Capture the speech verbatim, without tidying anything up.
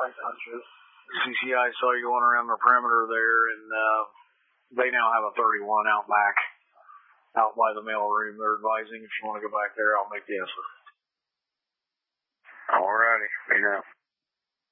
C C I saw you going around the perimeter there, and uh, they now have a thirty-one out back, out by the mail room. They're advising if you want to go back there, I'll make the estimate. All righty. You know.